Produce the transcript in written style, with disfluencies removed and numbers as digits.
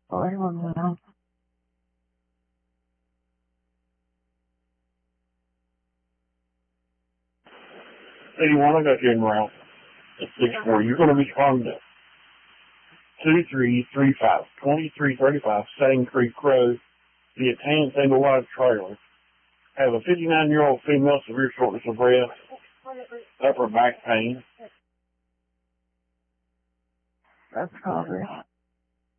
Oh, everyone went out. 81, I got you in route. It's 6-4. You're going to be Honda. 2335, 2335, Sang Creek Road, the tan single wide trailer. Have a 59-year-old female, severe shortness of breath, upper back pain. That's progress.